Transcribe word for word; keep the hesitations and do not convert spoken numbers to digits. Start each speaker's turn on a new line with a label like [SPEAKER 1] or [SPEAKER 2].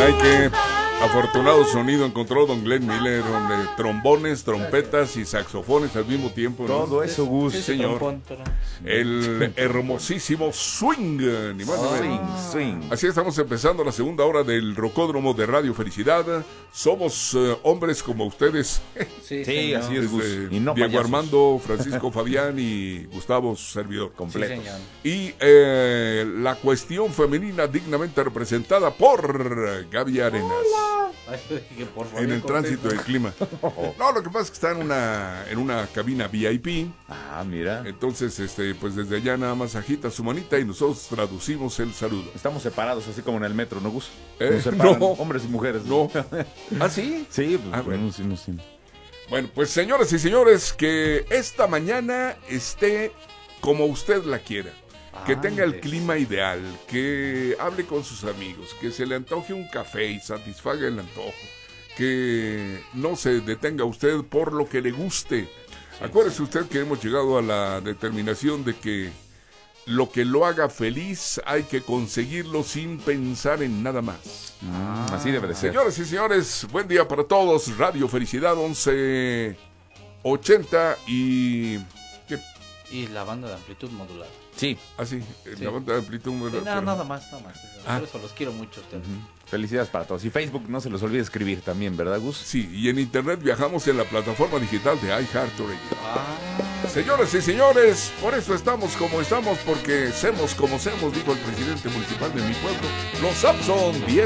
[SPEAKER 1] Ay, qué afortunado sonido encontró don Glenn Miller, donde trombones, trompetas y saxofones al mismo tiempo, ¿no?
[SPEAKER 2] Todo eso, Gus.
[SPEAKER 1] Sí, señor. El hermosísimo swing, ni más ni menos.
[SPEAKER 2] Swing, swing.
[SPEAKER 1] Así estamos empezando la segunda hora del Rocódromo de Radio Felicidad. Somos uh, hombres como ustedes.
[SPEAKER 2] Sí, sí, así es, Gus.
[SPEAKER 1] Este,
[SPEAKER 2] Y no
[SPEAKER 1] Diego
[SPEAKER 2] payasos.
[SPEAKER 1] Armando, Francisco Fabián y Gustavo, su servidor.
[SPEAKER 2] Completo.
[SPEAKER 3] Sí,
[SPEAKER 1] Y eh, la cuestión femenina dignamente representada por Gaby Arenas.
[SPEAKER 3] Ay, que por favor,
[SPEAKER 1] En el
[SPEAKER 3] contesta.
[SPEAKER 1] tránsito del clima. No, lo que pasa es que está en una, en una cabina V I P.
[SPEAKER 2] Ah, mira.
[SPEAKER 1] Entonces, este, pues desde allá nada más agita su manita y nosotros traducimos el saludo.
[SPEAKER 2] Estamos separados, así como en el metro, ¿no, Gus?
[SPEAKER 1] ¿Eh?
[SPEAKER 2] Nos separan
[SPEAKER 1] No.
[SPEAKER 2] hombres y mujeres.
[SPEAKER 1] No. ¿Ah, sí?
[SPEAKER 2] Sí, pues,
[SPEAKER 1] Ah,
[SPEAKER 2] bueno,
[SPEAKER 1] bueno.
[SPEAKER 2] sí, no, sí.
[SPEAKER 1] Bueno, pues señoras y señores, que esta mañana esté como usted la quiera. Que tenga el
[SPEAKER 3] Antes.
[SPEAKER 1] clima ideal, que hable con sus amigos, que se le antoje un café y satisfaga el antojo, que no se detenga usted por lo que le guste. Acuérdese usted que hemos llegado a la determinación de que lo que lo haga feliz hay que conseguirlo sin pensar en nada más.
[SPEAKER 2] Mm, así debe de ser.
[SPEAKER 1] Señoras y señores, buen día para todos. Radio Felicidad once ochenta y... ¿Qué?
[SPEAKER 3] Y la banda de amplitud modular.
[SPEAKER 2] Sí.
[SPEAKER 1] Así,
[SPEAKER 3] Sí.
[SPEAKER 1] la banda de amplitud.
[SPEAKER 3] Sí,
[SPEAKER 1] ¿verdad?
[SPEAKER 3] nada,
[SPEAKER 1] Pero-
[SPEAKER 3] nada más, nada más.
[SPEAKER 1] Ah.
[SPEAKER 3] Por eso los quiero mucho a ustedes.
[SPEAKER 2] Felicidades para todos. Y Facebook, no se los olvide escribir también, ¿verdad, Gus?
[SPEAKER 1] Sí, y en internet viajamos en la plataforma digital de iHeartRadio.
[SPEAKER 3] Ah,
[SPEAKER 1] Señoras y señores, por eso estamos como estamos, porque semos como semos, dijo el presidente municipal de mi pueblo. Los Sapson diez.